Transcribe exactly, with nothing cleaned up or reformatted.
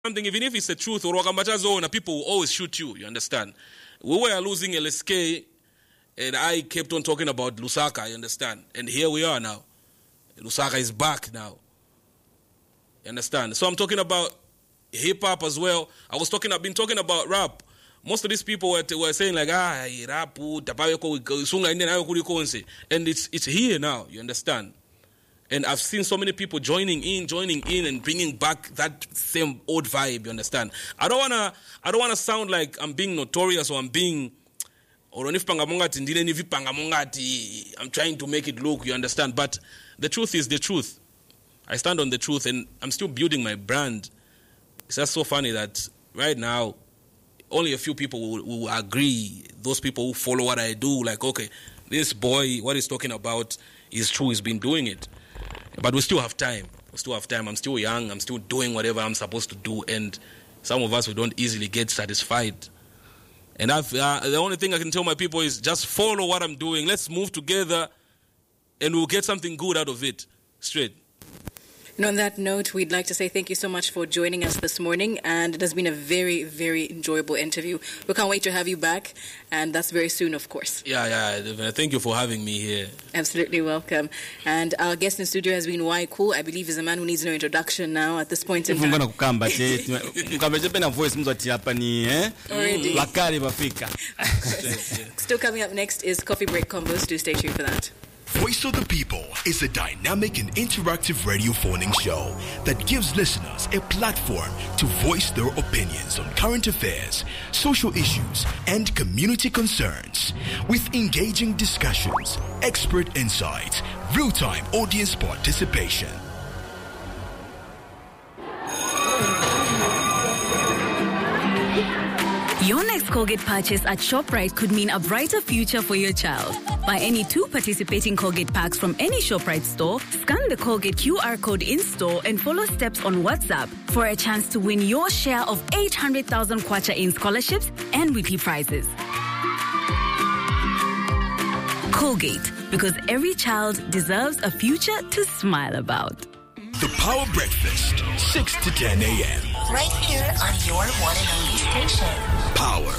something, even if it's the truth, or Wakambacha people will always shoot you, you understand? We were losing L S K, and I kept on talking about Lusaka, you understand? And here we are now. Lusaka is back now. You understand? So I'm talking about hip-hop as well. I was talking, I've been talking about rap. Most of these people were, were saying like, ah, rap, and it's, it's here now, you understand? And I've seen so many people joining in, joining in, and bringing back that same old vibe. You understand? I don't wanna, I don't wanna sound like I'm being notorious or I'm being, or I'm trying to make it look. You understand? But the truth is the truth. I stand on the truth, and I'm still building my brand. It's just so funny that right now, only a few people will, will agree. Those people who follow what I do, like, okay, this boy, what he's talking about is true. He's been doing it. But we still have time. We still have time. I'm still young. I'm still doing whatever I'm supposed to do. And some of us, we don't easily get satisfied. And I've, uh, the only thing I can tell my people is just follow what I'm doing. Let's move together and we'll get something good out of it. Straight. And on that note, we'd like to say thank you so much for joining us this morning. And it has been a very, very enjoyable interview. We can't wait to have you back. And that's very soon, of course. Yeah, yeah. Thank you for having me here. Absolutely welcome. And our guest in studio has been Y Cool. I believe he's a man who needs no introduction now at this point in time. Already. Still coming up next is Coffee Break Combos. Do stay tuned for that. Voice of the People is a dynamic and interactive radio phoning show that gives listeners a platform to voice their opinions on current affairs, social issues, and community concerns. With engaging discussions, expert insights, real-time audience participation. Your next Colgate purchase at ShopRite could mean a brighter future for your child. Buy any two participating Colgate packs from any ShopRite store, scan the Colgate Q R code in-store, and follow steps on WhatsApp for a chance to win your share of eight hundred thousand kwacha in scholarships and weekly prizes. Colgate, because every child deserves a future to smile about. The Power Breakfast, six to ten a.m. Right here on your one and only station. Power